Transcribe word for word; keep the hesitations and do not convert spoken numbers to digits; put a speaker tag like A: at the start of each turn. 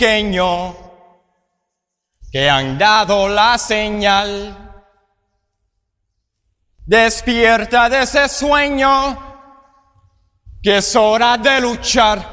A: pequeño que han dado la señal. Despierta de ese sueño que es hora de luchar